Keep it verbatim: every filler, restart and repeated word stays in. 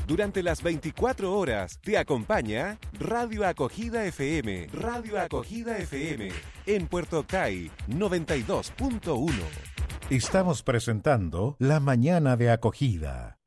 Durante las veinticuatro horas te acompaña Radio Acogida F M. Radio Acogida F M en Puerto Ocay noventa y dos punto uno. Estamos presentando La Mañana de Acogida.